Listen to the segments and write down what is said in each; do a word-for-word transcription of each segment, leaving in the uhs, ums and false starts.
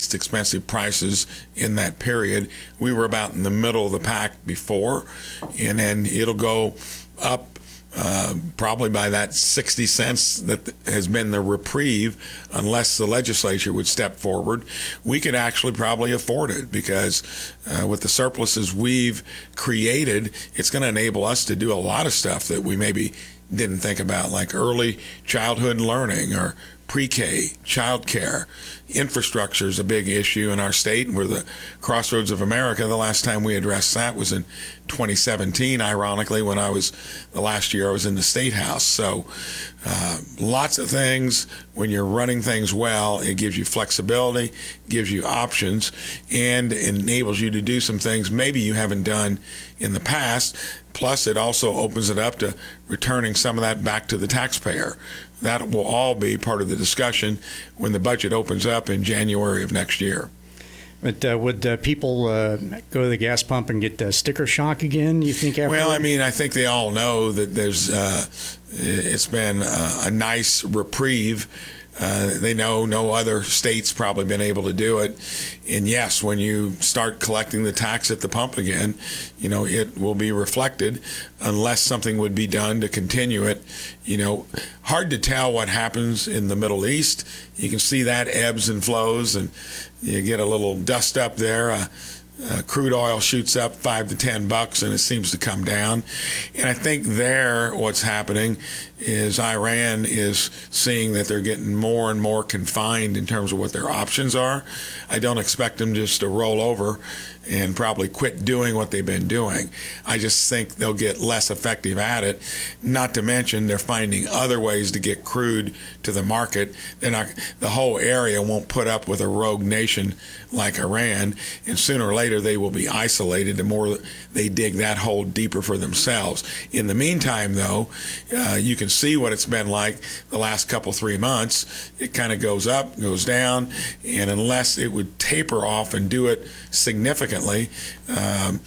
least expensive prices in that period. We were about in the middle of the pack before, and then it'll go up Uh, probably by that sixty cents that has been the reprieve, unless the legislature would step forward. We could actually probably afford it, because uh, with the surpluses we've created, it's going to enable us to do a lot of stuff that we maybe didn't think about, like early childhood learning or pre-K, child care. Infrastructure is a big issue in our state, and we're the crossroads of America. The last time we addressed that was in twenty seventeen, ironically, when I was, the last year I was in the State House. So uh, lots of things. When you're running things well, it gives you flexibility, gives you options, and enables you to do some things maybe you haven't done in the past. Plus, it also opens it up to returning some of that back to the taxpayer. That will all be part of the discussion when the budget opens up in January of next year. But uh, would uh, people uh, go to the gas pump and get uh, sticker shock again, you think? After well, I mean, I think they all know that there's, uh, it's been a, a nice reprieve. Uh, they know no other state's probably been able to do it. And yes, when you start collecting the tax at the pump again, you know, it will be reflected unless something would be done to continue it. You know, hard to tell what happens in the Middle East. You can see that ebbs and flows, and you get a little dust up there. Uh, Uh, crude oil shoots up five to ten bucks, and it seems to come down. And I think there, what's happening is Iran is seeing that they're getting more and more confined in terms of what their options are. I don't expect them just to roll over and probably quit doing what they've been doing. I just think they'll get less effective at it. Not to mention they're finding other ways to get crude to the market. They're not, the whole area won't put up with a rogue nation like Iran, and sooner or later they will be isolated the more they dig that hole deeper for themselves. In the meantime, though, uh, you can see what it's been like the last couple, three months. It kind of goes up, goes down, and unless it would taper off and do it significantly, um,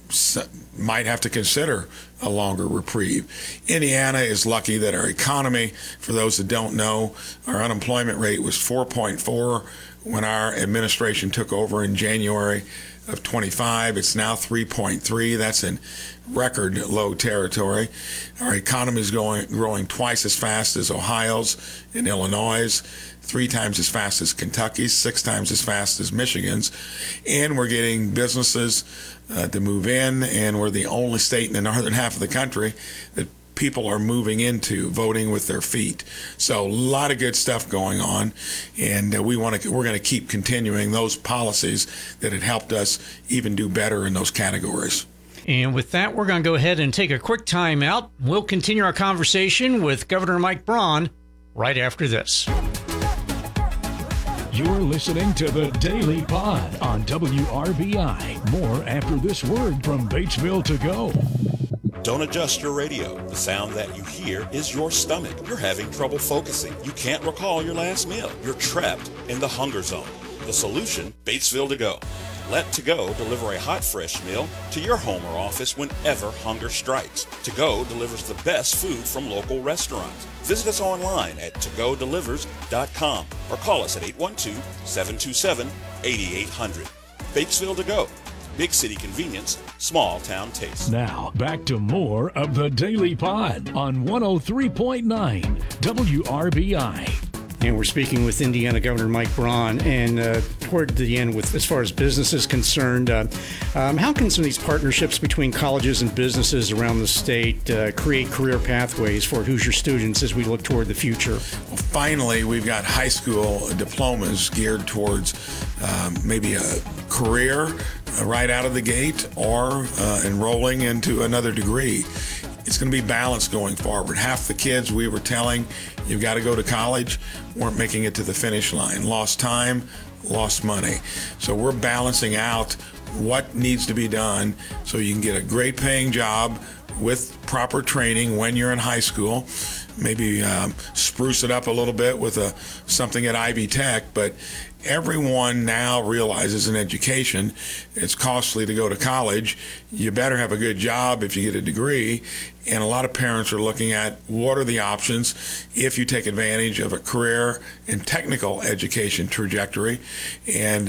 might have to consider a longer reprieve. Indiana is lucky that our economy, for those that don't know, our unemployment rate was four point four when our administration took over in January of twenty-five. It's now three point three. That's in record low territory. Our economy is going growing twice as fast as Ohio's and Illinois', three times as fast as Kentucky's, six times as fast as Michigan's, and we're getting businesses uh, to move in, and we're the only state in the northern half of the country that people are moving into, voting with their feet. So a lot of good stuff going on, and uh, we want to we're going to keep continuing those policies that had helped us even do better in those categories. And with that, we're going to go ahead and take a quick time out. We'll continue our conversation with Governor Mike Braun right after this. You're listening to the Daily Pod on W R B I. More after this word from Batesville to Go. Don't adjust your radio. The sound that you hear is your stomach. You're having trouble focusing. You can't recall your last meal. You're trapped in the hunger zone. The solution, Batesville to Go. Let To Go deliver a hot, fresh meal to your home or office whenever hunger strikes. To Go delivers the best food from local restaurants. Visit us online at to go delivers dot com or call us at eight one two, seven two seven, eight eight zero zero. Batesville To Go. Big city convenience, small town taste. Now, back to more of the Daily Pod on one oh three point nine W R B I. And we're speaking with Indiana Governor Mike Braun. And uh, toward the end, with as far as business is concerned, uh, um, how can some of these partnerships between colleges and businesses around the state uh, create career pathways for Hoosier students as we look toward the future? Well, finally, we've got high school diplomas geared towards um, maybe a career uh, right out of the gate, or uh, enrolling into another degree. It's going to be balanced going forward. Half the kids we were telling you've got to go to college weren't making it to the finish line. Lost time, lost money. So we're balancing out what needs to be done so you can get a great paying job with proper training when you're in high school. Maybe um, spruce it up a little bit with a something at Ivy Tech, but everyone now realizes in education it's costly to go to college. You better have a good job if you get a degree, and a lot of parents are looking at what are the options if you take advantage of a career and technical education trajectory. And